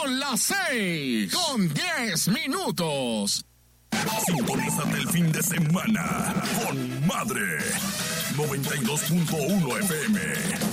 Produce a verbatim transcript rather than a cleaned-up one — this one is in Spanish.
Son las seis con diez minutos. Sintonízate el fin de semana con Madre noventa y dos punto uno F M.